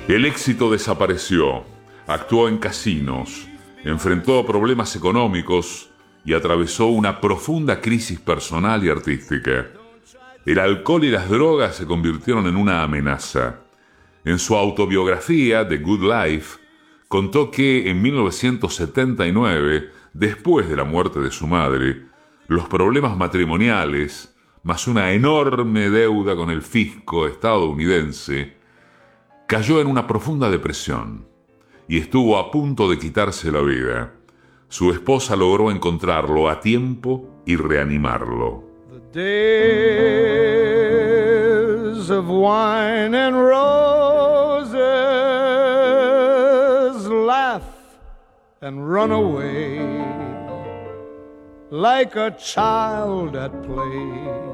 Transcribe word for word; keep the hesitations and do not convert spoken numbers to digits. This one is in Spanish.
El éxito desapareció, actuó en casinos, enfrentó problemas económicos y atravesó una profunda crisis personal y artística. El alcohol y las drogas se convirtieron en una amenaza. En su autobiografía, The Good Life, contó que en mil novecientos setenta y nueve, después de la muerte de su madre, los problemas matrimoniales, más una enorme deuda con el fisco estadounidense, cayó en una profunda depresión y estuvo a punto de quitarse la vida. Su esposa logró encontrarlo a tiempo y reanimarlo. The days of wine and roses laugh and run away like a child at play.